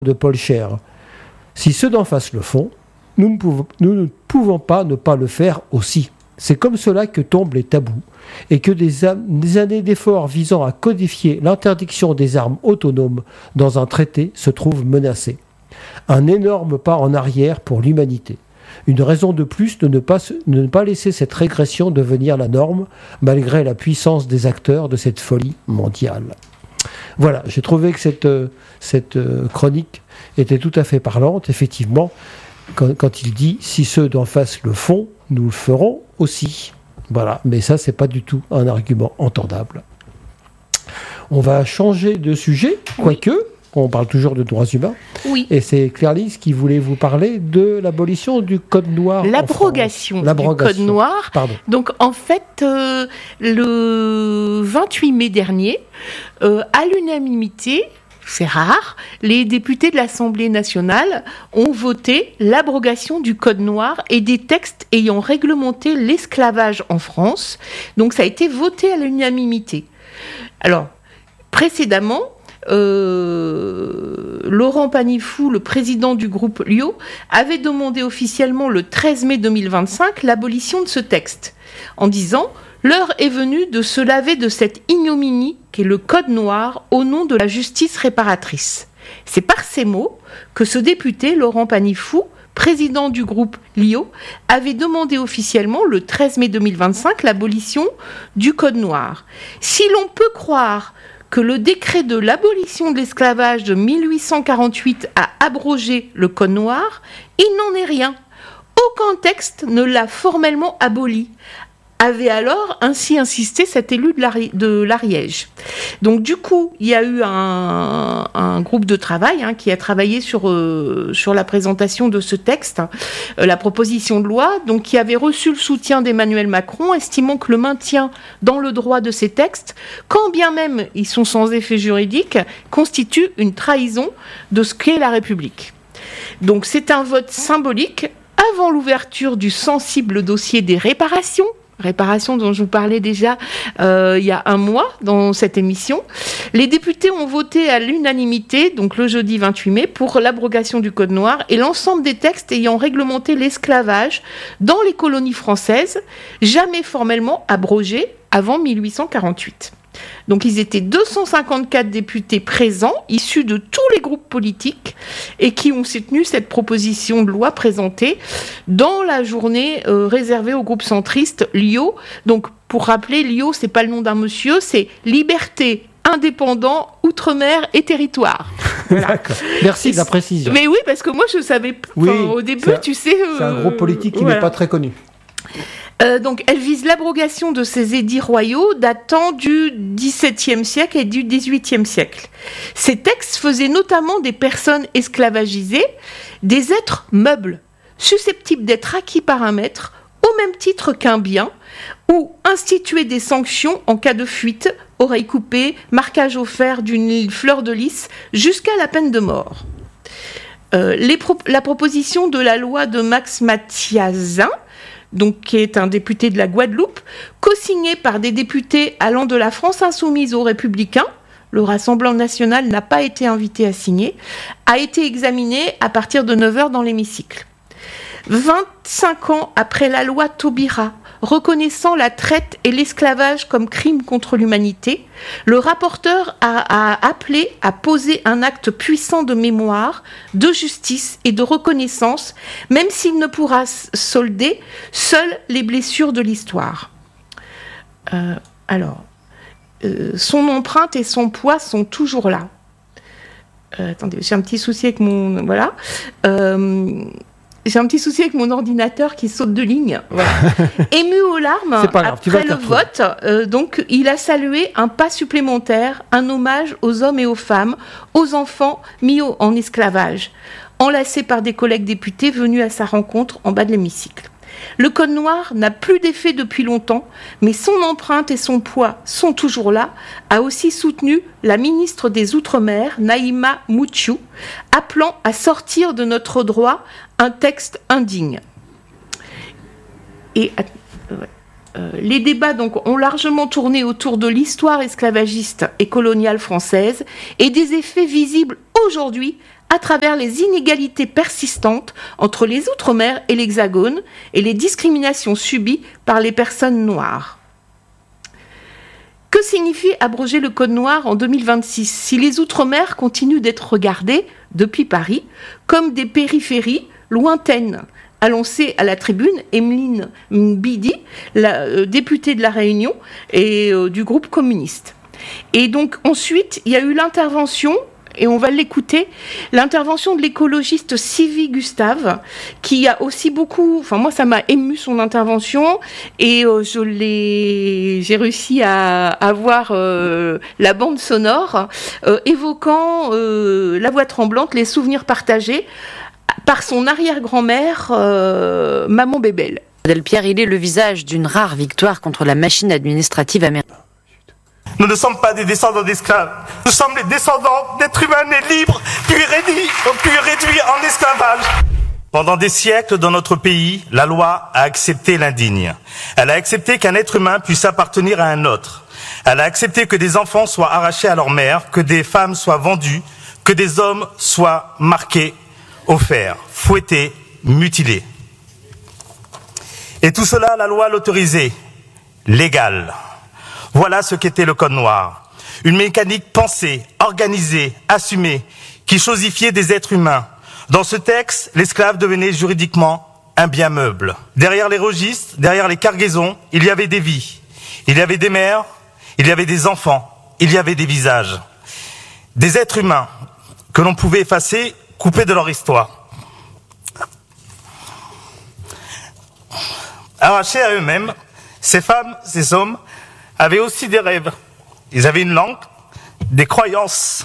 de Paul Scher. Si ceux d'en face le font, nous ne pouvons pas ne pas le faire aussi. C'est comme cela que tombent les tabous et que des années d'efforts visant à codifier l'interdiction des armes autonomes dans un traité se trouvent menacées. Un énorme pas en arrière pour l'humanité. Une raison de plus de ne pas laisser cette régression devenir la norme, malgré la puissance des acteurs de cette folie mondiale. Voilà, j'ai trouvé que cette chronique était tout à fait parlante, effectivement, quand il dit « si ceux d'en face le font, nous le ferons aussi ». Voilà, mais ça, c'est pas du tout un argument entendable. On va changer de sujet, quoique, on parle toujours de droits humains. Oui. Et c'est Claire-Lise qui voulait vous parler de l'abolition du Code noir. L'abrogation du Code noir. Pardon. Donc, en fait, le 28 mai dernier, à l'unanimité, c'est rare, les députés de l'Assemblée nationale ont voté l'abrogation du Code noir et des textes ayant réglementé l'esclavage en France. Donc, ça a été voté à l'unanimité. Alors, précédemment, Laurent Panifou, le président du groupe LIO, avait demandé officiellement le 13 mai 2025 l'abolition de ce texte, en disant « L'heure est venue de se laver de cette ignominie qu'est le Code noir au nom de la justice réparatrice ». C'est par ces mots que ce député, Laurent Panifou, président du groupe LIO, avait demandé officiellement le 13 mai 2025 l'abolition du Code noir. Si l'on peut croire que le décret de l'abolition de l'esclavage de 1848 a abrogé le Code noir, il n'en est rien. Aucun texte ne l'a formellement aboli, avait alors ainsi insisté cet élu de l'Ariège. Donc du coup, il y a eu un groupe de travail qui a travaillé sur la présentation de ce texte, la proposition de loi, donc qui avait reçu le soutien d'Emmanuel Macron, estimant que le maintien dans le droit de ces textes, quand bien même ils sont sans effet juridique, constitue une trahison de ce qu'est la République. Donc c'est un vote symbolique avant l'ouverture du sensible dossier des réparations dont je vous parlais déjà il y a un mois dans cette émission. Les députés ont voté à l'unanimité, donc le jeudi 28 mai, pour l'abrogation du Code noir et l'ensemble des textes ayant réglementé l'esclavage dans les colonies françaises, jamais formellement abrogés avant 1848. Donc ils étaient 254 députés présents, issus de tous les groupes politiques, et qui ont soutenu cette proposition de loi présentée dans la journée réservée au groupe centriste LIO. Donc pour rappeler, LIO, c'est pas le nom d'un monsieur, c'est Liberté, Indépendant, Outre-mer et Territoire. Voilà. D'accord. Merci de la précision. Mais oui, parce que moi je savais, au début, tu sais... c'est un groupe politique qui n'est pas très connu. Donc, elle vise l'abrogation de ces édits royaux datant du XVIIe siècle et du XVIIIe siècle. Ces textes faisaient notamment des personnes esclavagisées des êtres meubles, susceptibles d'être acquis par un maître au même titre qu'un bien, ou instituer des sanctions en cas de fuite, oreilles coupées, marquage au fer d'une fleur de lys, jusqu'à la peine de mort. La proposition de la loi de Max Mathiasin, donc qui est un député de la Guadeloupe, co-signé par des députés allant de la France insoumise aux Républicains, le Rassemblement national n'a pas été invité à signer, a été examiné à partir de 9h dans l'hémicycle. 25 ans après la loi Taubira, reconnaissant la traite et l'esclavage comme crime contre l'humanité, le rapporteur a appelé à poser un acte puissant de mémoire, de justice et de reconnaissance, même s'il ne pourra solder seules les blessures de l'histoire. Son empreinte et son poids sont toujours là. Attendez, j'ai un petit souci avec mon... Voilà. J'ai un petit souci avec mon ordinateur qui saute de ligne. Voilà. Ému aux larmes après le vote, donc il a salué un pas supplémentaire, un hommage aux hommes et aux femmes, aux enfants mis en esclavage, enlacé par des collègues députés venus à sa rencontre en bas de l'hémicycle. Le Code noir n'a plus d'effet depuis longtemps, mais son empreinte et son poids sont toujours là, a aussi soutenu la ministre des Outre-mer, Naïma Moutchou, appelant à sortir de notre droit un texte indigne. Et les débats donc ont largement tourné autour de l'histoire esclavagiste et coloniale française et des effets visibles aujourd'hui à travers les inégalités persistantes entre les Outre-mer et l'Hexagone et les discriminations subies par les personnes noires. Que signifie abroger le Code noir en 2026 si les Outre-mer continuent d'être regardés, depuis Paris, comme des périphéries lointaines? A lancé à la tribune Emeline Mbidi, la députée de La Réunion et du groupe communiste. Et donc ensuite, il y a eu l'intervention, et on va l'écouter, l'intervention de l'écologiste Sylvie Gustave, qui a aussi beaucoup, enfin moi ça m'a ému son intervention, et j'ai réussi à avoir la bande sonore évoquant la voix tremblante, les souvenirs partagés par son arrière-grand-mère, Maman Bébel. Delpierre, il est le visage d'une rare victoire contre la machine administrative américaine. Nous ne sommes pas des descendants d'esclaves. Nous sommes les descendants d'êtres humains nés libres, puis réduits en esclavage. Pendant des siècles, dans notre pays, la loi a accepté l'indigne. Elle a accepté qu'un être humain puisse appartenir à un autre. Elle a accepté que des enfants soient arrachés à leur mère, que des femmes soient vendues, que des hommes soient marqués au fer, fouettés, mutilés. Et tout cela, la loi l'autorisait, légal. Voilà ce qu'était le Code noir. Une mécanique pensée, organisée, assumée, qui chosifiait des êtres humains. Dans ce texte, l'esclave devenait juridiquement un bien meuble. Derrière les registres, derrière les cargaisons, il y avait des vies. Il y avait des mères, il y avait des enfants, il y avait des visages. Des êtres humains que l'on pouvait effacer, couper de leur histoire. Arrachés à eux-mêmes, ces femmes, ces hommes, avaient aussi des rêves. Ils avaient une langue, des croyances.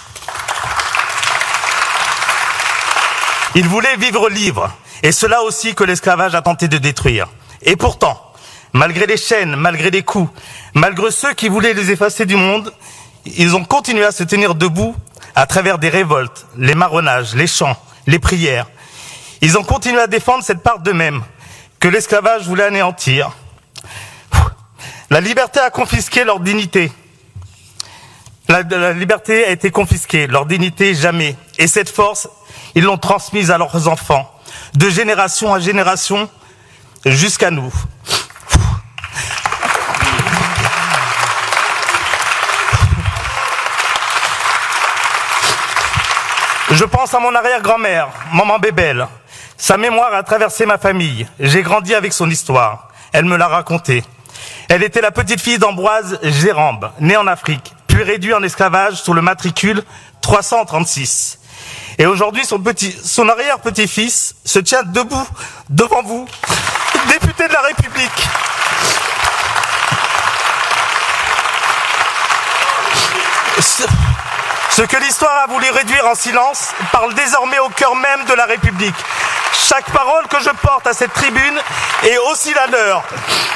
Ils voulaient vivre libres, et cela aussi que l'esclavage a tenté de détruire. Et pourtant, malgré les chaînes, malgré les coups, malgré ceux qui voulaient les effacer du monde, ils ont continué à se tenir debout à travers des révoltes, les marronnages, les chants, les prières. Ils ont continué à défendre cette part d'eux-mêmes que l'esclavage voulait anéantir. La liberté a confisqué leur dignité. La liberté a été confisquée, leur dignité jamais. Et cette force, ils l'ont transmise à leurs enfants, de génération en génération, jusqu'à nous. Je pense à mon arrière-grand-mère, Maman Bébel. Sa mémoire a traversé ma famille. J'ai grandi avec son histoire. Elle me l'a racontée. Elle était la petite fille d'Ambroise Gérambe, née en Afrique, puis réduite en esclavage sur le matricule 336. Et aujourd'hui, son arrière-petit-fils se tient debout devant vous, député de la République. Ce que l'histoire a voulu réduire en silence parle désormais au cœur même de la République. Chaque parole que je porte à cette tribune est aussi la leur.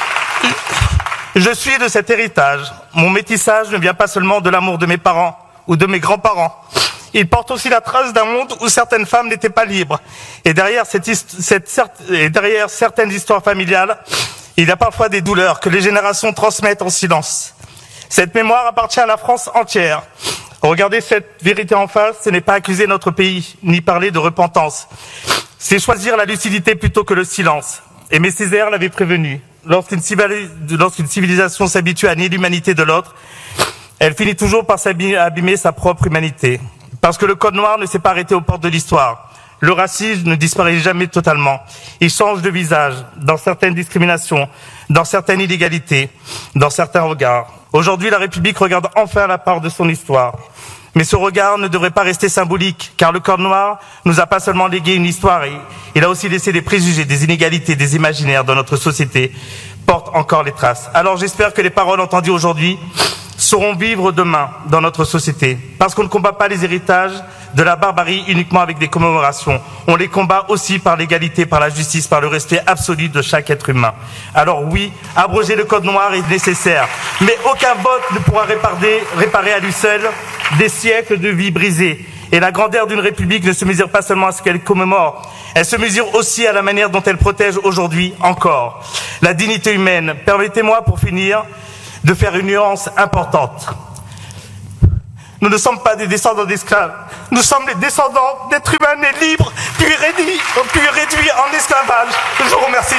Je suis de cet héritage. Mon métissage ne vient pas seulement de l'amour de mes parents ou de mes grands-parents. Il porte aussi la trace d'un monde où certaines femmes n'étaient pas libres. Et derrière certaines histoires familiales, il y a parfois des douleurs que les générations transmettent en silence. Cette mémoire appartient à la France entière. Regardez cette vérité en face, ce n'est pas accuser notre pays, ni parler de repentance. C'est choisir la lucidité plutôt que le silence. Aimé Césaire l'avait prévenu. Lorsqu'une civilisation s'habitue à nier l'humanité de l'autre, elle finit toujours par abîmer sa propre humanité. Parce que le Code noir ne s'est pas arrêté aux portes de l'histoire. Le racisme ne disparaît jamais totalement. Il change de visage dans certaines discriminations, dans certaines inégalités, dans certains regards. Aujourd'hui, la République regarde enfin la part de son histoire. Mais ce regard ne devrait pas rester symbolique, car le Code noir nous a pas seulement légué une histoire, il a aussi laissé des préjugés, des inégalités, des imaginaires dans notre société, portent encore les traces. Alors j'espère que les paroles entendues aujourd'hui sauront vivre demain dans notre société, parce qu'on ne combat pas les héritages de la barbarie uniquement avec des commémorations. On les combat aussi par l'égalité, par la justice, par le respect absolu de chaque être humain. Alors oui, abroger le Code noir est nécessaire, mais aucun vote ne pourra réparer à lui seul des siècles de vies brisées. Et la grandeur d'une république ne se mesure pas seulement à ce qu'elle commémore, elle se mesure aussi à la manière dont elle protège aujourd'hui encore la dignité humaine. Permettez-moi, pour finir, de faire une nuance importante. Nous ne sommes pas des descendants d'esclaves. Nous sommes les descendants d'êtres humains nés libres, puis réduits en esclavage. Je vous remercie.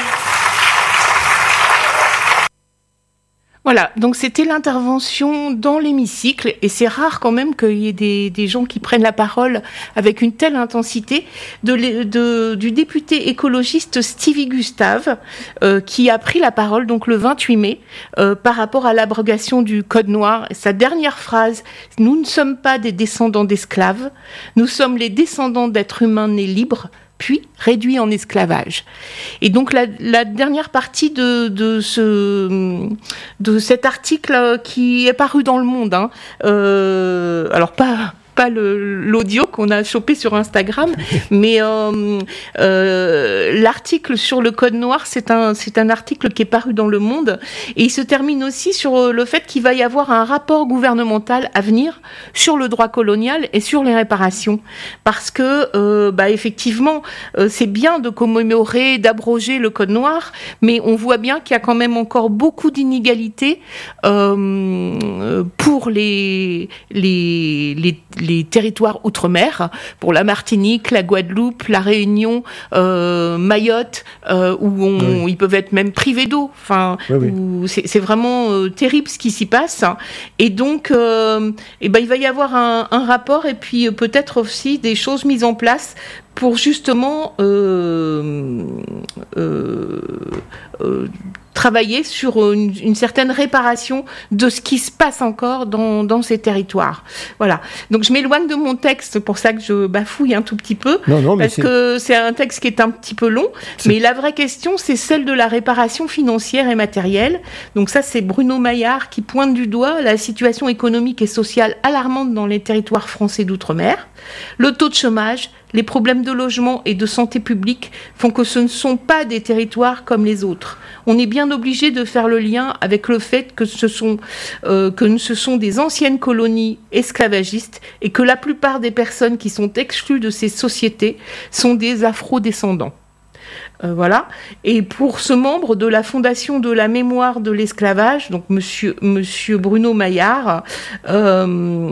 Voilà, donc c'était l'intervention dans l'hémicycle, et c'est rare quand même qu'il y ait des gens qui prennent la parole avec une telle intensité, du député écologiste Stevie Gustave, qui a pris la parole donc le 28 mai par rapport à l'abrogation du Code noir. Sa dernière phrase: « Nous ne sommes pas des descendants d'esclaves, nous sommes les descendants d'êtres humains nés libres, puis réduits en esclavage. » Et donc la dernière partie de cet article qui est paru dans Le Monde, alors pas l'audio qu'on a chopé sur Instagram, mais l'article sur le Code noir, c'est un article qui est paru dans Le Monde, et il se termine aussi sur le fait qu'il va y avoir un rapport gouvernemental à venir sur le droit colonial et sur les réparations, parce que effectivement c'est bien de commémorer, d'abroger le Code noir, mais on voit bien qu'il y a quand même encore beaucoup d'inégalités pour les territoires outre-mer, pour la Martinique, la Guadeloupe, la Réunion, Mayotte, où ils peuvent être même privés d'eau. Enfin, où c'est vraiment terrible ce qui s'y passe. Et donc, il va y avoir un rapport, et puis peut-être aussi des choses mises en place pour justement travailler sur une certaine réparation de ce qui se passe encore dans ces territoires. Voilà. Donc je m'éloigne de mon texte, c'est pour ça que je bafouille un tout petit peu, parce que c'est un texte qui est un petit peu long, mais la vraie question, c'est celle de la réparation financière et matérielle. Donc ça, c'est Bruno Maillard qui pointe du doigt la situation économique et sociale alarmante dans les territoires français d'outre-mer. Le taux de chômage, les problèmes de logement et de santé publique font que ce ne sont pas des territoires comme les autres. On est bien obligé de faire le lien avec le fait que ce sont des anciennes colonies esclavagistes, et que la plupart des personnes qui sont exclues de ces sociétés sont des afro-descendants. Voilà. Et pour ce membre de la Fondation de la mémoire de l'esclavage, donc monsieur Bruno Maillard, la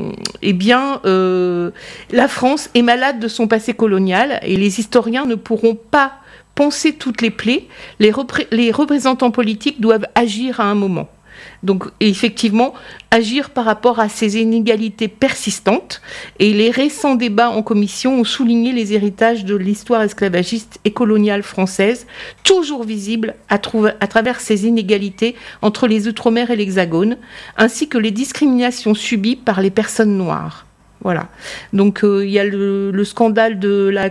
France est malade de son passé colonial, et les historiens ne pourront pas penser toutes les plaies. Les représentants politiques doivent agir à un moment. Donc, effectivement, agir par rapport à ces inégalités persistantes. Et les récents débats en commission ont souligné les héritages de l'histoire esclavagiste et coloniale française, toujours visibles à travers ces inégalités entre les Outre-mer et l'Hexagone, ainsi que les discriminations subies par les personnes noires. Voilà. Donc, il y a le scandale de la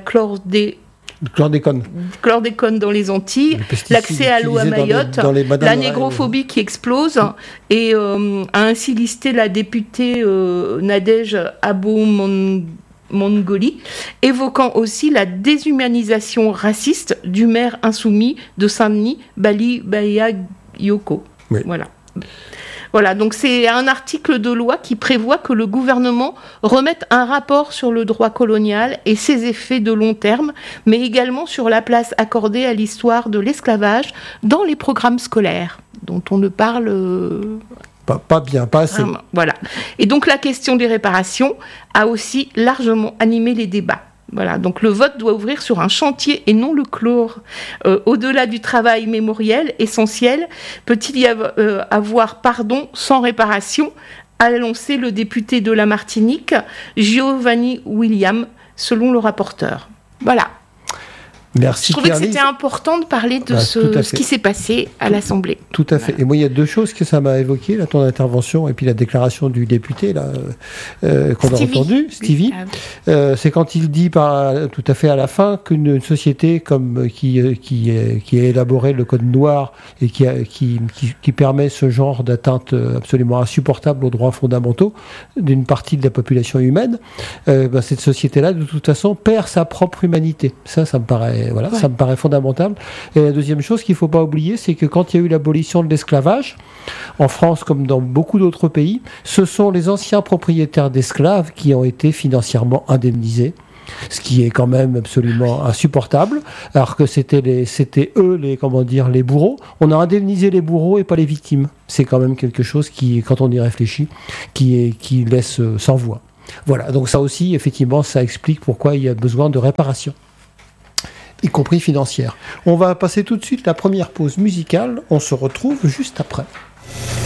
chlordécone dans les Antilles, l'accès à l'eau à Mayotte, la négrophobie qui explose, et a ainsi listé la députée Nadège Abo-Mongoli, évoquant aussi la déshumanisation raciste du maire insoumis de Saint-Denis, Bali Bayayoko. Oui. Voilà, donc c'est un article de loi qui prévoit que le gouvernement remette un rapport sur le droit colonial et ses effets de long terme, mais également sur la place accordée à l'histoire de l'esclavage dans les programmes scolaires, dont on ne parle pas assez. Voilà. Et donc la question des réparations a aussi largement animé les débats. Voilà, donc le vote doit ouvrir sur un chantier et non le clore. Au-delà du travail mémoriel essentiel, peut-il y avoir pardon sans réparation, a annoncé le député de la Martinique, Giovanni William, selon le rapporteur. Voilà. Merci. Je trouvais que c'était important de parler de ce qui s'est passé à l'Assemblée. Tout à fait. Et moi, il y a deux choses que ça m'a évoqué, là, ton intervention, et puis la déclaration du député là, qu'on a entendu, Stevie. C'est quand il dit tout à fait à la fin qu'une société comme qui a élaboré le Code noir et qui permet ce genre d'atteinte absolument insupportable aux droits fondamentaux d'une partie de la population humaine, cette société-là, de toute façon, perd sa propre humanité. Ça me paraît... ça me paraît fondamental. Et la deuxième chose qu'il ne faut pas oublier, c'est que quand il y a eu l'abolition de l'esclavage, en France comme dans beaucoup d'autres pays, ce sont les anciens propriétaires d'esclaves qui ont été financièrement indemnisés, ce qui est quand même absolument insupportable, alors que c'était eux les bourreaux. On a indemnisé les bourreaux et pas les victimes. C'est quand même quelque chose qui, quand on y réfléchit, qui laisse sans voix. Voilà, donc ça aussi, effectivement, ça explique pourquoi il y a besoin de réparation, y compris financière. On va passer tout de suite la première pause musicale. On se retrouve juste après.